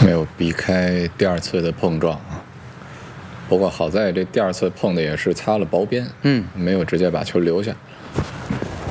没有避开第二次的碰撞啊。不过好在这第二次碰的也是擦了薄边，没有直接把球留下。